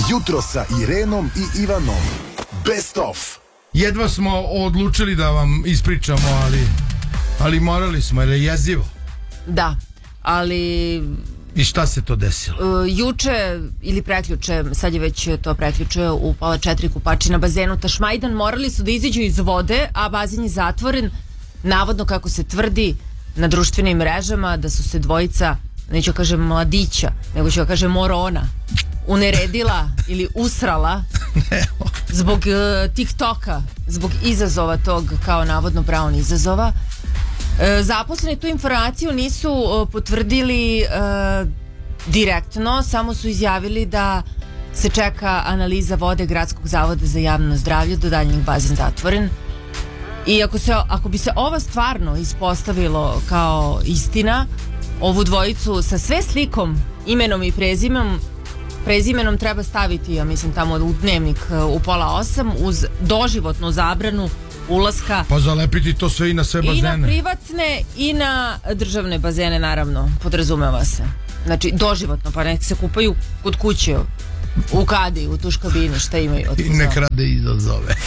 Jutro sa Irenom i Ivanom. Best of. Jedva smo odlučili da vam ispričamo, ali morali smo, jer je jezivo. Da, ali... I šta se to desilo? Juče ili preključe, sad je već to preključe, upala 4 kupači na bazenu Tašmajdan, morali su da izađu iz vode, a bazen je zatvoren. Navodno, kako se tvrdi na društvenim mrežama, da su se dvojica, neću kažem mladića, nego ću kažem morona, uneredila ili usrala zbog TikToka, zbog izazova tog, kao navodno Brown izazova. Zaposleni tu informaciju nisu potvrdili direktno, samo su izjavili da se čeka analiza vode Gradskog zavoda za javno zdravlje, do daljnjeg bazen zatvoren. I ako bi se ovo stvarno ispostavilo kao istina, ovu dvojicu sa sve slikom, imenom i prezimenom treba staviti, ja mislim, tamo u dnevnik u 7:30 uz doživotnu zabranu ulaska. Pa zalepiti to sve i na sve bazene. I na privatne i na državne bazene, naravno, podrazumeva se. Znači, doživotno, pa nek se kupaju kod kuće, u kadi, u tuš kabini, šta imaju. I nek rade izazove.